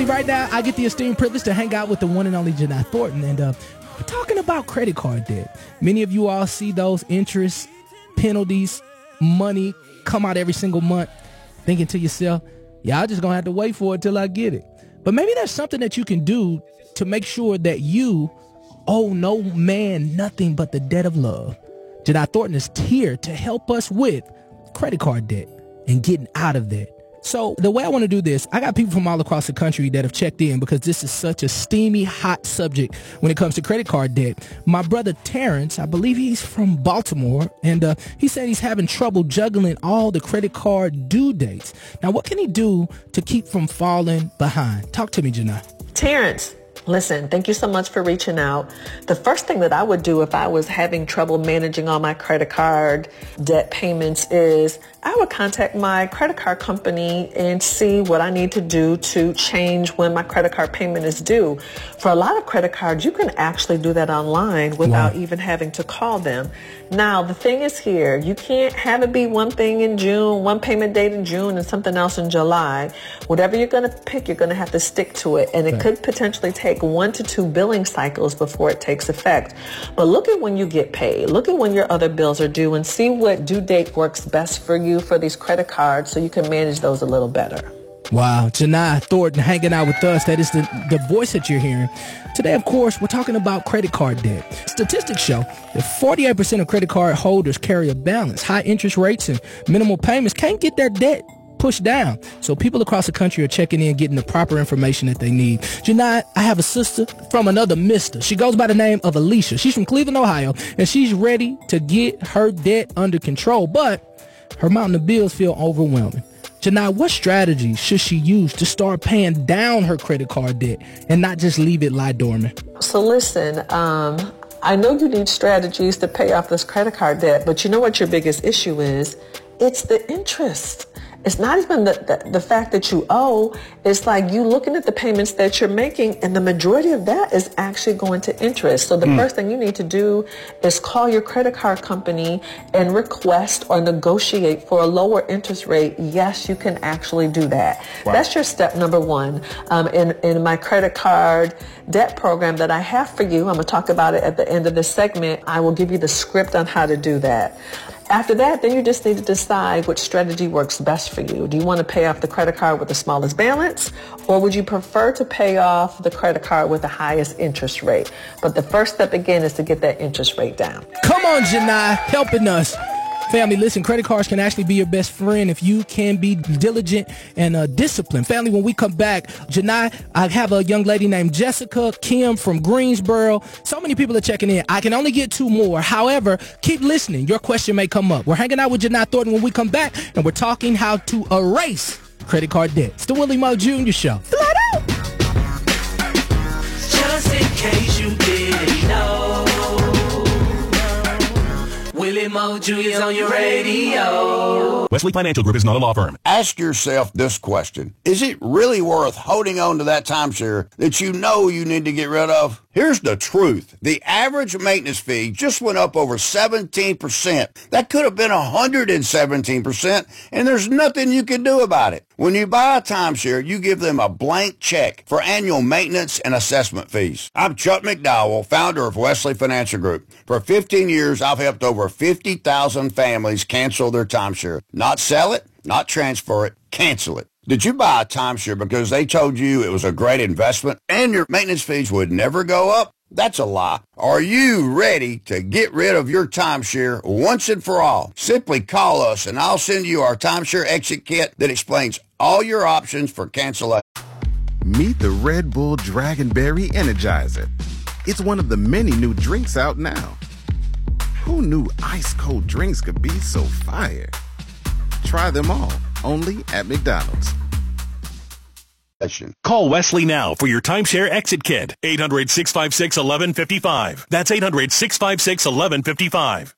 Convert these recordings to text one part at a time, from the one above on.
Family, right now, I get the esteemed privilege to hang out with the one and only Janai Thornton, and we're talking about credit card debt. Many of you all see those interest, penalties, money come out every single month, thinking to yourself, y'all just gonna have to wait for it till I get it. But maybe there's something that you can do to make sure that you owe no man nothing but the debt of love. Janai Thornton is here to help us with credit card debt and getting out of that. So the way I want to do this, I got people from all across the country that have checked in because this is such a steamy, hot subject when it comes to credit card debt. My brother Terrence, I believe he's from Baltimore, and he said he's having trouble juggling all the credit card due dates. Now, what can he do to keep from falling behind? Talk to me, Janai. Terrence, listen, thank you so much for reaching out. The first thing that I would do if I was having trouble managing all my credit card debt payments is I would contact my credit card company and see what I need to do to change when my credit card payment is due. For a lot of credit cards, you can actually do that online without even having to call them. Now, the thing is here, you can't have it be one thing in June, one payment date in June and something else in July. Whatever you're going to pick, you're going to have to stick to it. And it could potentially take 1 to 2 billing cycles before it takes effect. But look at when you get paid. Look at when your other bills are due and see what due date works best for you for these credit cards so you can manage those a little better. Wow, Janai Thornton hanging out with us. That is the voice that you're hearing. Today, of course, we're talking about credit card debt. Statistics show that 48% of credit card holders carry a balance. High interest rates and minimal payments can't get their debt pushed down. So people across the country are checking in, getting the proper information that they need. Janai, I have a sister from another mister. She goes by the name of Alicia. She's from Cleveland, Ohio, and she's ready to get her debt under control, but her mountain of bills feel overwhelming. Janai, what strategies should she use to start paying down her credit card debt and not just leave it lie dormant? So listen, I know you need strategies to pay off this credit card debt, but you know what your biggest issue is? It's the interest. It's not even the fact that you owe. It's like you looking at the payments that you're making, and the majority of that is actually going to interest. So the first thing you need to do is call your credit card company and request or negotiate for a lower interest rate. Yes, you can actually do that. Wow. That's your step number one. In my credit card debt program that I have for you, I'm going to talk about it at the end of this segment. I will give you the script on how to do that. After that, then you just need to decide which strategy works best for you. Do you want to pay off the credit card with the smallest balance, or would you prefer to pay off the credit card with the highest interest rate? But the first step, again, is to get that interest rate down. Come on, Janai, helping us. Family, listen, credit cards can actually be your best friend if you can be diligent and disciplined. Family, when we come back, Janai, I have a young lady named Jessica Kim from Greensboro. So many people are checking in. I can only get 2 more. However, keep listening. Your question may come up. We're hanging out with Janai Thornton when we come back, and we're talking how to erase credit card debt. It's the Willie Moe Jr. Show. Flat out. Just in case you didn't know, Willie Moe Jr. is on your radio. Wesley Financial Group is not a law firm. Ask yourself this question. Is it really worth holding on to that timeshare that you know you need to get rid of? Here's the truth. The average maintenance fee just went up over 17%. That could have been 117%, and there's nothing you can do about it. When you buy a timeshare, you give them a blank check for annual maintenance and assessment fees. I'm Chuck McDowell, founder of Wesley Financial Group. For 15 years, I've helped over 50,000 families cancel their timeshare. Not sell it, not transfer it, cancel it. Did you buy a timeshare because they told you it was a great investment and your maintenance fees would never go up? That's a lie. Are you ready to get rid of your timeshare once and for all? Simply call us and I'll send you our timeshare exit kit that explains all your options for cancellation. Meet the Red Bull Dragonberry Energizer. It's one of the many new drinks out now. Who knew ice cold drinks could be so fire? Try them all, only at McDonald's. Call Wesley now for your timeshare exit kit. 800-656-1155. That's 800-656-1155.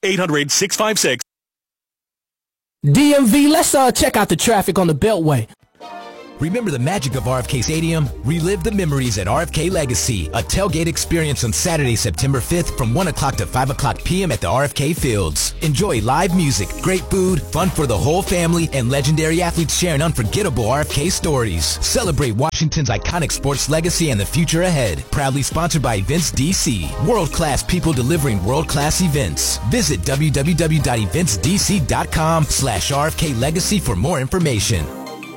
800-656. DMV, let's check out the traffic on the Beltway. Remember the magic of RFK Stadium? Relive the memories at RFK Legacy, a tailgate experience on Saturday, September 5th from 1 o'clock to 5 o'clock p.m. at the RFK Fields. Enjoy live music, great food, fun for the whole family, and legendary athletes sharing unforgettable RFK stories. Celebrate Washington's iconic sports legacy and the future ahead. Proudly sponsored by Events DC. World-class people delivering world-class events. Visit www.eventsdc.com/RFK Legacy for more information.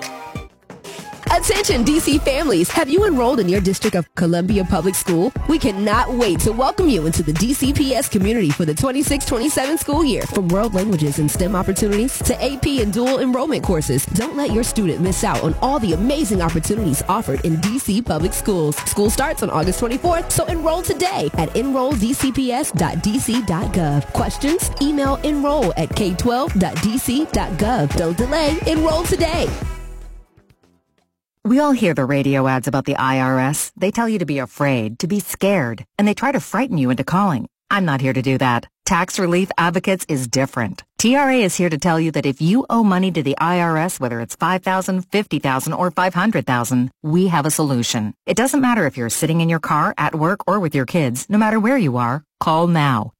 Attention DC families, have you enrolled in your District of Columbia Public School? We cannot wait to welcome you into the DCPS community for the 26-27 school year. From world languages and STEM opportunities to AP and dual enrollment courses, don't let your student miss out on all the amazing opportunities offered in DC Public Schools. School starts on August 24th, so enroll today at enrolldcps.dc.gov. Questions? Email enroll@k12.dc.gov. Don't delay. Enroll today. We all hear the radio ads about the IRS. They tell you to be afraid, to be scared, and they try to frighten you into calling. I'm not here to do that. Tax Relief Advocates is different. TRA is here to tell you that if you owe money to the IRS, whether it's $5,000, $50,000, or $500,000, we have a solution. It doesn't matter if you're sitting in your car, at work, or with your kids. No matter where you are, call now.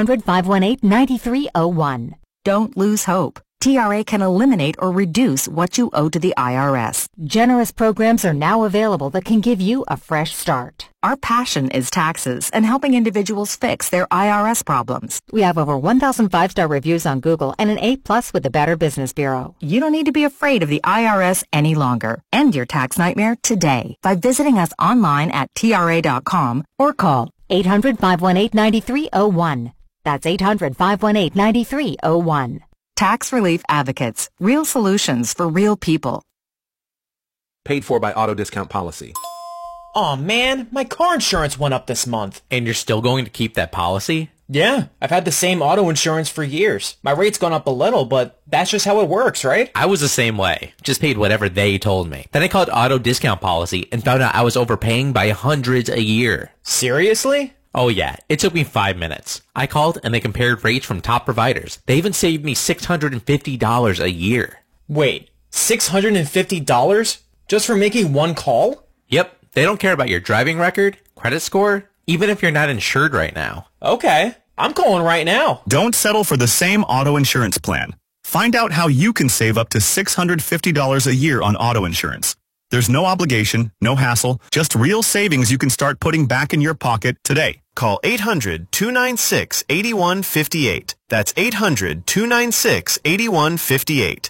800-518-9301. Don't lose hope. TRA can eliminate or reduce what you owe to the IRS. Generous programs are now available that can give you a fresh start. Our passion is taxes and helping individuals fix their IRS problems. We have over 1,000 5-star reviews on Google and an A+ with the Better Business Bureau. You don't need to be afraid of the IRS any longer. End your tax nightmare today by visiting us online at TRA.com or call 800-518-9301. That's 800-518-9301. Tax Relief Advocates. Real solutions for real people. Paid for by Auto Discount Policy. Aw, man, my car insurance went up this month. And you're still going to keep that policy? Yeah, I've had the same auto insurance for years. My rate's gone up a little, but that's just how it works, right? I was the same way. Just paid whatever they told me. Then I called Auto Discount Policy and found out I was overpaying by hundreds a year. Seriously? Oh yeah, it took me 5 minutes. I called and they compared rates from top providers. They even saved me $650 a year. Wait, $650? Just for making one call? Yep, they don't care about your driving record, credit score, even if you're not insured right now. Okay, I'm calling right now. Don't settle for the same auto insurance plan. Find out how you can save up to $650 a year on auto insurance. There's no obligation, no hassle, just real savings you can start putting back in your pocket today. Call 800-296-8158. That's 800-296-8158.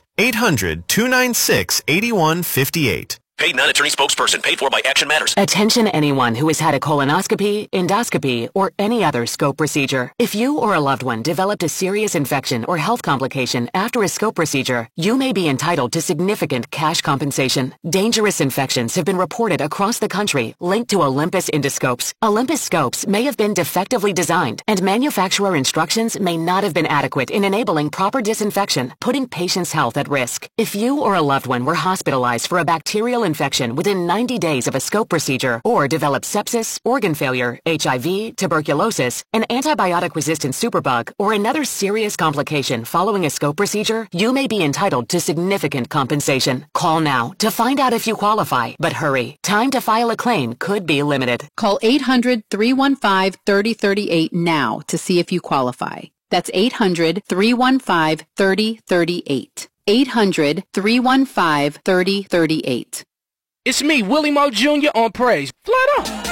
800-296-8158. Paid non-attorney spokesperson paid for by Action Matters. Attention anyone who has had a colonoscopy, endoscopy, or any other scope procedure. If you or a loved one developed a serious infection or health complication after a scope procedure, you may be entitled to significant cash compensation. Dangerous infections have been reported across the country linked to Olympus endoscopes. Olympus scopes may have been defectively designed, and manufacturer instructions may not have been adequate in enabling proper disinfection, putting patients' health at risk. If you or a loved one were hospitalized for a bacterial infection within 90 days of a scope procedure or developed sepsis, organ failure, HIV, tuberculosis, an antibiotic-resistant superbug, or another serious complication following a scope procedure, you may be entitled to significant compensation. Call now to find out if you qualify, but hurry. Time to file a claim could be limited. Call 800-315-3038 now to see if you qualify. That's 800-315-3038. 800-315-3038. It's me, Willie Moe Jr. on Praise. Flat out.